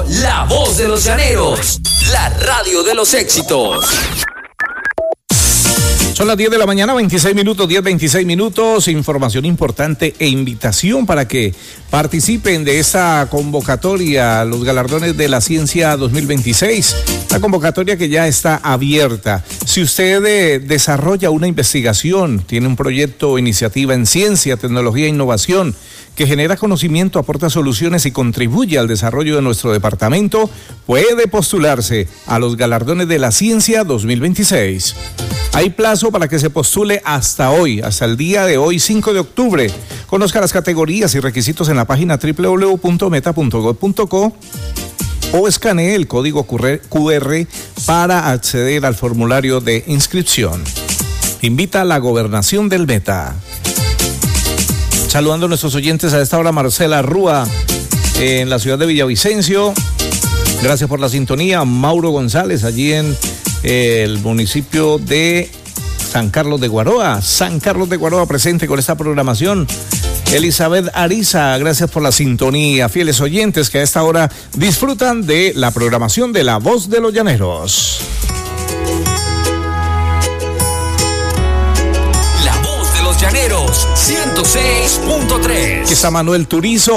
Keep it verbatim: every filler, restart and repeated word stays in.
La Voz de los Llaneros, la radio de los éxitos. Son las diez de la mañana, veintiséis minutos, diez, veintiséis minutos. Información importante e invitación para que participen de esta convocatoria, los galardones de la ciencia dos mil veintiséis. La convocatoria que ya está abierta. Si usted eh, desarrolla una investigación, tiene un proyecto o iniciativa en ciencia, tecnología e innovación, que genera conocimiento, aporta soluciones y contribuye al desarrollo de nuestro departamento, puede postularse a los galardones de la ciencia dos mil veintiséis. Hay plazo para que se postule hasta hoy, hasta el día de hoy, cinco de octubre. Conozca las categorías y requisitos en la página doble u doble u doble u punto meta punto gov punto co o escanee el código cu erre para acceder al formulario de inscripción. Invita a la gobernación del Meta. Saludando a nuestros oyentes a esta hora, Marcela Rúa en la ciudad de Villavicencio. Gracias por la sintonía. Mauro González allí en el municipio de San Carlos de Guaroa. San Carlos de Guaroa presente con esta programación. Elizabeth Ariza, gracias por la sintonía. Fieles oyentes que a esta hora disfrutan de la programación de La Voz de los Llaneros. La Voz de los Llaneros, ciento seis punto tres. Aquí está Manuel Turizo,